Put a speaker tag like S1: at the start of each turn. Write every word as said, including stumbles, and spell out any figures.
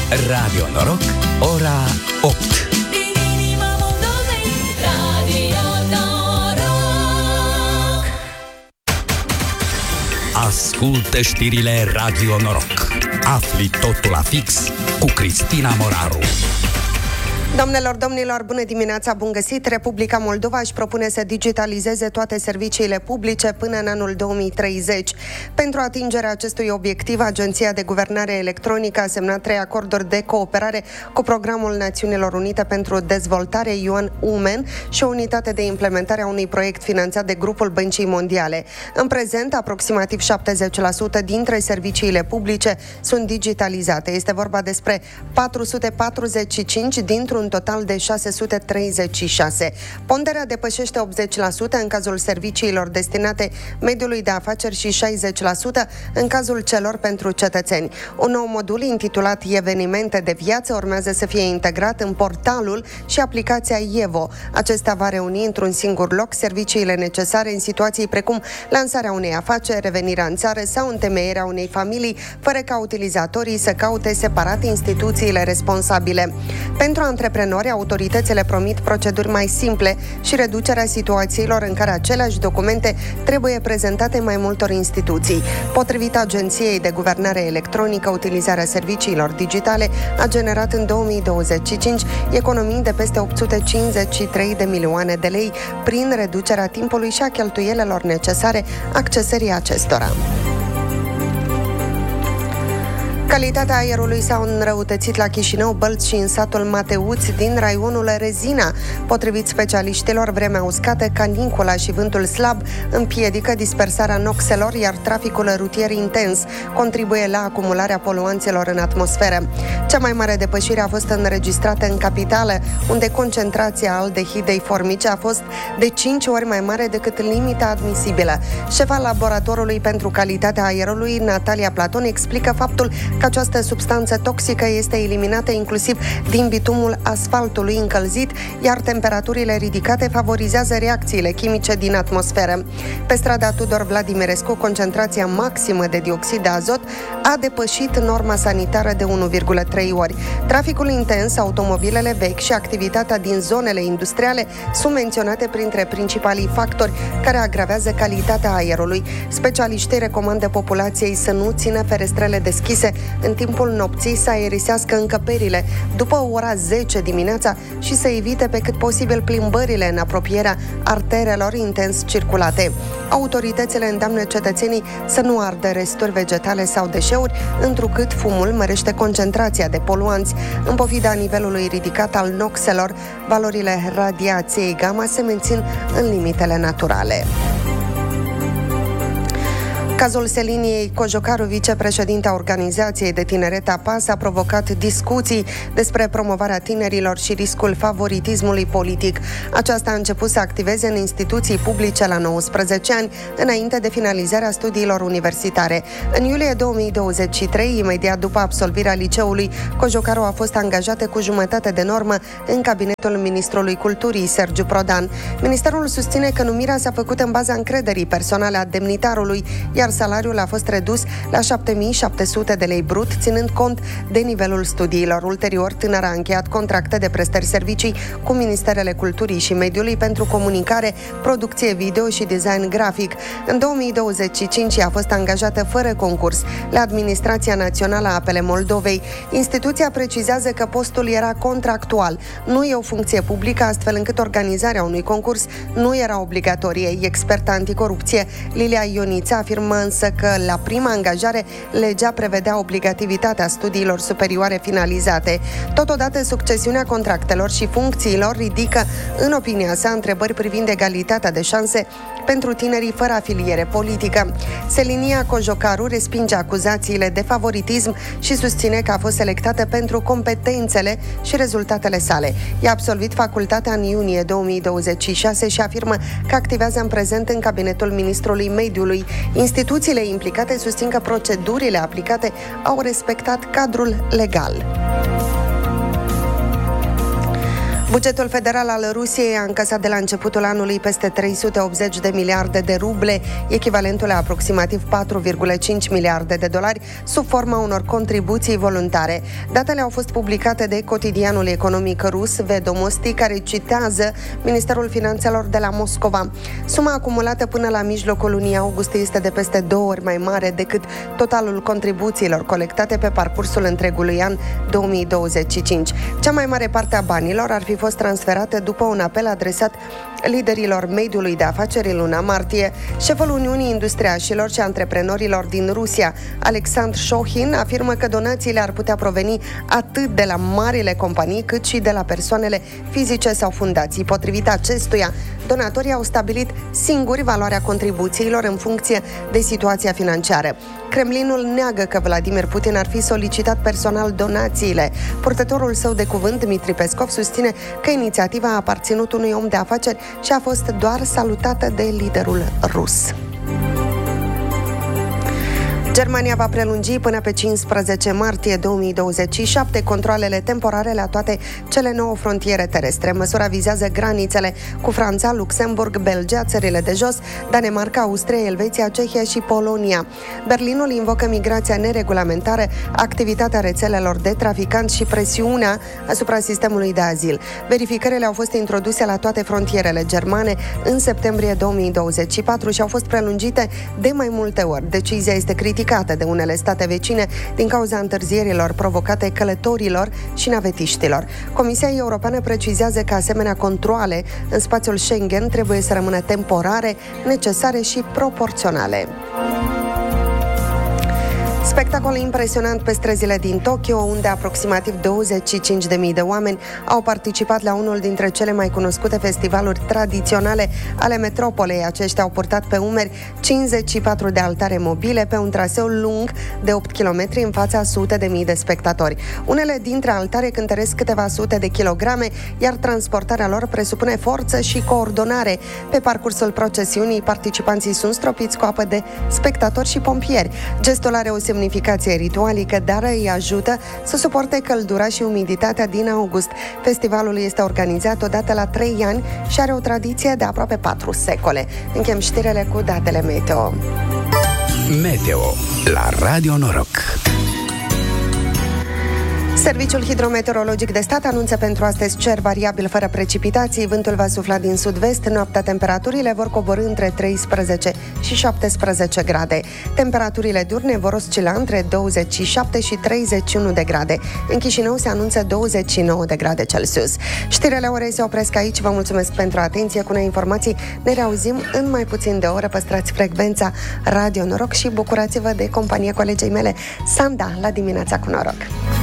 S1: Radio Noroc, ora opt. Ascultă știrile Radio Noroc. Afli totul la fix cu Cristina Moraru.
S2: Doamnelor, domnilor, bună dimineața, bun găsit! Republica Moldova își propune să digitalizeze toate serviciile publice până în anul două mii treizeci. Pentru atingerea acestui obiectiv, Agenția de Guvernare Electronică a semnat trei acorduri de cooperare cu Programul Națiunilor Unite pentru Dezvoltare U N Women și o unitate de implementare a unui proiect finanțat de Grupul Băncii Mondiale. În prezent, aproximativ șaptezeci la sută dintre serviciile publice sunt digitalizate. Este vorba despre patru sute patruzeci și cinci dintr-un un total de șase sute treizeci și șase. Ponderea depășește optzeci la sută în cazul serviciilor destinate mediului de afaceri și șaizeci la sută în cazul celor pentru cetățeni. Un nou modul intitulat Evenimente de viață urmează să fie integrat în portalul și aplicația Evo. Acesta va reuni într-un singur loc serviciile necesare în situații precum lansarea unei afaceri, revenirea în țară sau întemeierea unei familii, fără ca utilizatorii să caute separat instituțiile responsabile. Pentru antreprenori, autoritățile promit proceduri mai simple și reducerea situațiilor în care aceleași documente trebuie prezentate mai multor instituții. Potrivit Agenției de Guvernare Electronică, utilizarea serviciilor digitale a generat în două mii douăzeci și cinci economii de peste opt sute cincizeci și trei de milioane de lei prin reducerea timpului și a cheltuielelor necesare accesării acestora. Calitatea aerului s-a înrăutățit la Chișinău, Bălți și în satul Mateuți din raionul Rezina. Potrivit specialiștilor, vremea uscată, canicula și vântul slab împiedică dispersarea noxelor, iar traficul rutier intens contribuie la acumularea poluanților în atmosferă. Cea mai mare depășire a fost înregistrată în capitală, unde concentrația aldehidei formice a fost de cinci ori mai mare decât limita admisibilă. Șefa laboratorului pentru calitatea aerului, Natalia Platon, explică faptul că această substanță toxică este eliminată inclusiv din bitumul asfaltului încălzit, iar temperaturile ridicate favorizează reacțiile chimice din atmosferă. Pe strada Tudor Vladimirescu, concentrația maximă de dioxid de azot a depășit norma sanitară de unu virgulă trei ori. Traficul intens, automobilele vechi și activitatea din zonele industriale sunt menționate printre principalii factori care agravează calitatea aerului. Specialiștii recomandă populației să nu țină ferestrele deschise în timpul nopții, să aerisească încăperile după ora zece dimineața și să evite pe cât posibil plimbările în apropierea arterelor intens circulate. Autoritățile îndeamnă cetățenii să nu ardă resturi vegetale sau deșeuri, întrucât fumul mărește concentrația de poluanți. În pofida nivelului ridicat al noxelor, valorile radiației gamma se mențin în limitele naturale. Cazul Seliniei Cojocaru, vicepreședintea Organizației de Tineret A P A S, a provocat discuții despre promovarea tinerilor și riscul favoritismului politic. Aceasta a început să activeze în instituții publice la nouăsprezece ani, înainte de finalizarea studiilor universitare. În iulie două mii douăzeci și trei, imediat după absolvirea liceului, Cojocaru a fost angajată cu jumătate de normă în cabinetul ministrului culturii, Sergiu Prodan. Ministerul susține că numirea s-a făcut în baza încrederii personale a demnitarului, iar salariul a fost redus la șapte mii șapte sute de lei brut, ținând cont de nivelul studiilor. Ulterior, tânăra a încheiat contracte de prestări servicii cu Ministerele Culturii și Mediului pentru comunicare, producție video și design grafic. În două mii douăzeci și cinci a fost angajată fără concurs la Administrația Națională a Apele Moldovei. Instituția precizează că postul era contractual, nu e o funcție publică, astfel încât organizarea unui concurs nu era obligatorie. Experta anticorupție Lilia Ionița afirmă însă că la prima angajare legea prevedea obligativitatea studiilor superioare finalizate. Totodată, succesiunea contractelor și funcțiilor ridică, în opinia sa, întrebări privind egalitatea de șanse pentru tinerii fără afiliere politică. Selinia Cojocaru respinge acuzațiile de favoritism și susține că a fost selectată pentru competențele și rezultatele sale. I-a absolvit facultatea în iunie două mii douăzeci și șase și afirmă că activează în prezent în cabinetul ministrului mediului. Instituțiile implicate susțin că procedurile aplicate au respectat cadrul legal. Bugetul federal al Rusiei a încasat de la începutul anului peste trei sute optzeci de miliarde de ruble, echivalentul la aproximativ patru virgulă cinci miliarde de dolari, sub forma unor contribuții voluntare. Datele au fost publicate de cotidianul economic rus Vedomosti, care citează Ministerul Finanțelor de la Moscova. Suma acumulată până la mijlocul lunii august este de peste două ori mai mare decât totalul contribuțiilor colectate pe parcursul întregului an două mii douăzeci și cinci. Cea mai mare parte a banilor ar fi fost transferată după un apel adresat liderilor mediului de afaceri în luna martie. Șeful Uniunii Industriașilor și Antreprenorilor din Rusia, Alexandr Shohin, afirmă că donațiile ar putea proveni atât de la marile companii cât și de la persoanele fizice sau fundații. Potrivit acestuia, donatorii au stabilit singuri valoarea contribuțiilor în funcție de situația financiară. Kremlinul neagă că Vladimir Putin ar fi solicitat personal donațiile. Purtătorul său de cuvânt, Dmitri Peskov, susține că inițiativa a aparținut unui om de afaceri și a fost doar salutată de liderul rus. Germania va prelungi până pe cincisprezece martie două mii douăzeci și șapte controalele temporare la toate cele nouă frontiere terestre. Măsura vizează granițele cu Franța, Luxemburg, Belgia, țările de jos, Danemarca, Austria, Elveția, Cehia și Polonia. Berlinul invocă migrația neregulamentară, activitatea rețelelor de traficanți și presiunea asupra sistemului de azil. Verificările au fost introduse la toate frontierele germane în septembrie două mii douăzeci și patru și au fost prelungite de mai multe ori. Decizia este criticată de unele state vecine din cauza întârzierilor provocate călătorilor și navetiștilor. Comisia Europeană precizează că asemenea controale în spațiul Schengen trebuie să rămână temporare, necesare și proporționale. Spectacol impresionant pe străzile din Tokyo, unde aproximativ douăzeci și cinci de mii de oameni au participat la unul dintre cele mai cunoscute festivaluri tradiționale ale metropolei. Aceștia au purtat pe umeri cincizeci și patru de altare mobile pe un traseu lung de opt kilometri în fața sute de mii de spectatori. Unele dintre altare cântăresc câteva sute de kilograme, iar transportarea lor presupune forță și coordonare. Pe parcursul procesiunii, participanții sunt stropiți cu apă de spectatori și pompieri. Gestul are o semnificație ritualică, dar îi ajută să suporte căldura și umiditatea din august. Festivalul este organizat odată la trei ani și are o tradiție de aproape patru secole. Închem știrile cu datele meteo.
S1: Meteo la Radio Noroc.
S2: Serviciul Hidrometeorologic de Stat anunță pentru astăzi cer variabil fără precipitații, vântul va sufla din sud-vest, noaptea temperaturile vor coborî între treisprezece și șaptesprezece grade. Temperaturile diurne vor oscila între douăzeci și șapte și treizeci și unu de grade. În Chișinău se anunță douăzeci și nouă de grade Celsius. Știrile orei se opresc aici, vă mulțumesc pentru atenție, cu noi informații ne reauzim în mai puțin de o oră. Păstrați frecvența Radio Noroc și bucurați-vă de compania colegei mele, Sanda, la Dimineața cu Noroc.